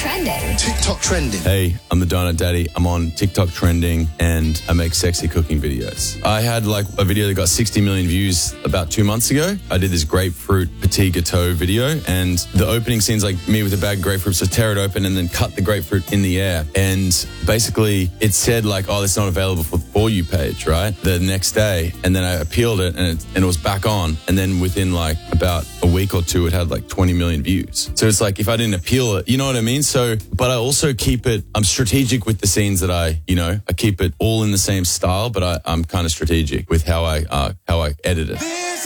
trending. TikTok trending. Hey, I'm the Donut Daddy. I'm on TikTok trending and I make sexy cooking videos. I had like a video that got 60 million views about 2 months ago. I did this grapefruit petit gâteau video and the opening scene's like me with a bag of grapefruit. So tear it open and then cut the grapefruit in the air. And basically it said like, oh, it's not available for the For You page, right? The next day. And then I appealed it and it was back on. And then within like about a week or two, it had like 20 million views. So it's like if I didn't appeal it, you know what I mean? So, but I also keep it, I'm strategic with the scenes that I keep it all in the same style, but I'm kind of strategic with how I edit it.